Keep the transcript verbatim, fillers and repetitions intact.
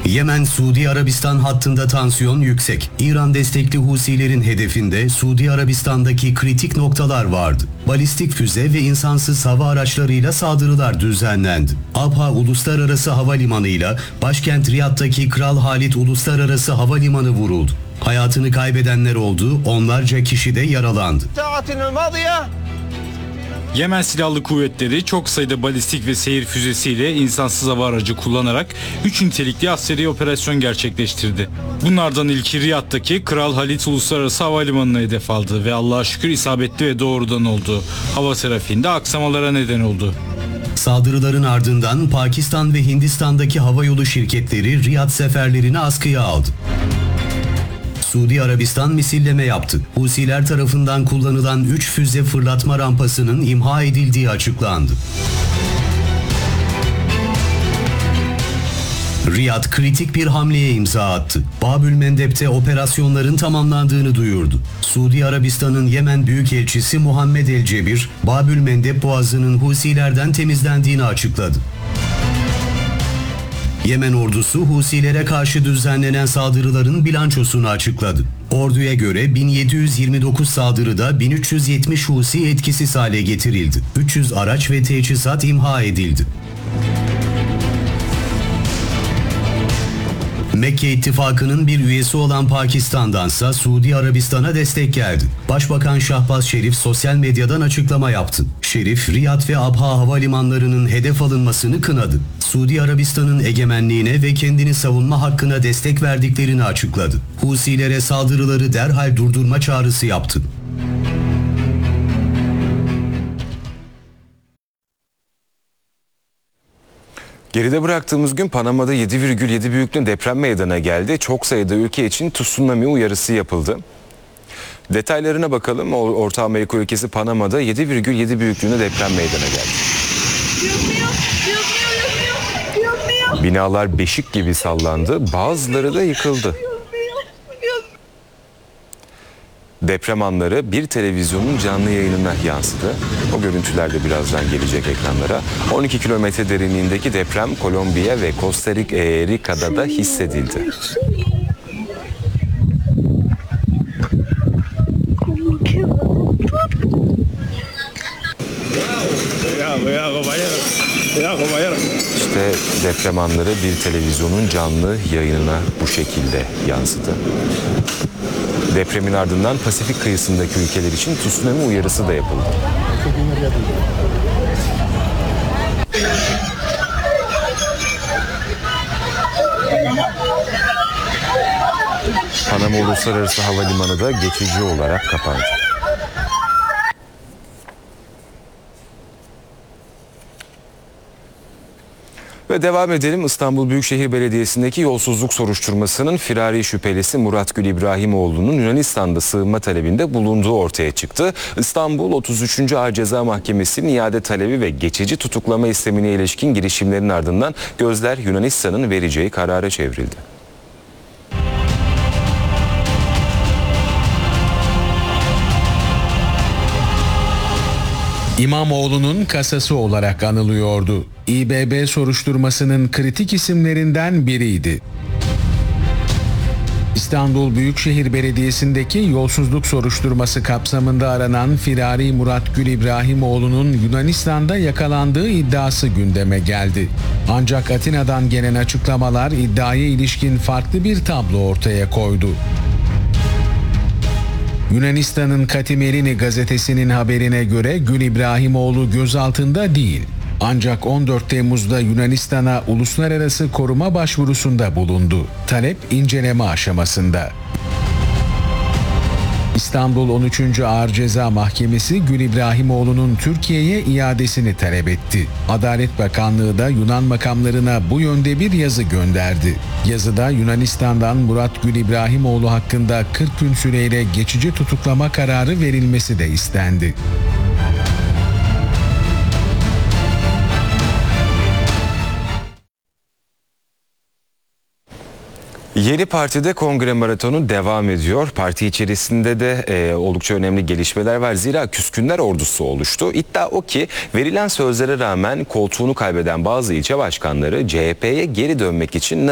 Yemen Suudi Arabistan hattında tansiyon yüksek. İran destekli Husilerin hedefinde Suudi Arabistan'daki kritik noktalar vardı. Balistik füze ve insansız hava araçlarıyla saldırılar düzenlendi. Abha Uluslararası Havalimanı'yla başkent Riyad'daki Kral Halid Uluslararası Havalimanı vuruldu. Hayatını kaybedenler oldu, onlarca kişi de yaralandı. Yemen Silahlı Kuvvetleri çok sayıda balistik ve seyir füzesiyle insansız hava aracı kullanarak üç nitelikli askeri operasyon gerçekleştirdi. Bunlardan ilki Riyad'daki Kral Halid Uluslararası Havalimanı'na hedef aldı ve Allah'a şükür isabetli ve doğrudan oldu. Hava trafiğinde aksamalara neden oldu. Saldırıların ardından Pakistan ve Hindistan'daki havayolu şirketleri Riyad seferlerini askıya aldı. Suudi Arabistan misilleme yaptı. Husiler tarafından kullanılan üç füze fırlatma rampasının imha edildiği açıklandı. Riyad kritik bir hamleye imza attı. Babülmendeb'te operasyonların tamamlandığını duyurdu. Suudi Arabistan'ın Yemen Büyükelçisi Muhammed El Cebir, Babülmendeb Boğazı'nın Husilerden temizlendiğini açıkladı. Yemen ordusu Husilere karşı düzenlenen saldırıların bilançosunu açıkladı. Orduya göre bin yedi yüz yirmi dokuz saldırıda bin üç yüz yetmiş Husi etkisiz hale getirildi. üç yüz araç ve teçhizat imha edildi. Mekke İttifakı'nın bir üyesi olan Pakistan'dansa Suudi Arabistan'a destek geldi. Başbakan Şahbaz Şerif sosyal medyadan açıklama yaptı. Şerif, Riyad ve Abha havalimanlarının hedef alınmasını kınadı. Suudi Arabistan'ın egemenliğine ve kendini savunma hakkına destek verdiklerini açıkladı. Husilere saldırıları derhal durdurma çağrısı yaptı. Geride bıraktığımız gün Panama'da yedi virgül yedi büyüklüğünde deprem meydana geldi. Çok sayıda ülke için tsunami uyarısı yapıldı. Detaylarına bakalım. Orta Amerika ülkesi Panama'da yedi virgül yedi büyüklüğünde deprem meydana geldi. Binalar beşik gibi sallandı, bazıları da yıkıldı. Deprem anları bir televizyonun canlı yayınına yansıdı. O görüntüler de birazdan gelecek ekranlara. on iki kilometre derinliğindeki deprem Kolombiya ve Costa Rica'da da hissedildi. İşte deprem anları bir televizyonun canlı yayınına bu şekilde yansıdı. Depremin ardından Pasifik kıyısındaki ülkeler için tsunami uyarısı da yapıldı. Panama Uluslararası Havalimanı da geçici olarak kapandı. Ve devam edelim. İstanbul Büyükşehir Belediyesi'ndeki yolsuzluk soruşturmasının firari şüphelisi Murat Gül İbrahimoğlu'nun Yunanistan'da sığınma talebinde bulunduğu ortaya çıktı. İstanbul otuz üçüncü Ağır Ceza Mahkemesi'nin iade talebi ve geçici tutuklama istemine ilişkin girişimlerin ardından gözler Yunanistan'ın vereceği karara çevrildi. İmamoğlu'nun kasası olarak anılıyordu. İ B B soruşturmasının kritik isimlerinden biriydi. İstanbul Büyükşehir Belediyesi'ndeki yolsuzluk soruşturması kapsamında aranan firari Murat Gül İbrahimoğlu'nun Yunanistan'da yakalandığı iddiası gündeme geldi. Ancak Atina'dan gelen açıklamalar iddiaya ilişkin farklı bir tablo ortaya koydu. Yunanistan'ın Katimerini gazetesinin haberine göre Gül İbrahimoğlu gözaltında değil. Ancak on dört Temmuz'da Yunanistan'a uluslararası koruma başvurusunda bulundu. Talep inceleme aşamasında. İstanbul on üçüncü Ağır Ceza Mahkemesi Gül İbrahimoğlu'nun Türkiye'ye iadesini talep etti. Adalet Bakanlığı da Yunan makamlarına bu yönde bir yazı gönderdi. Yazıda Yunanistan'dan Murat Gül İbrahimoğlu hakkında kırk gün süreyle geçici tutuklama kararı verilmesi de istendi. Yeni Parti'de kongre maratonu devam ediyor. Parti içerisinde de e, oldukça önemli gelişmeler var. Zira küskünler ordusu oluştu. İddia o ki verilen sözlere rağmen koltuğunu kaybeden bazı ilçe başkanları C H P'ye geri dönmek için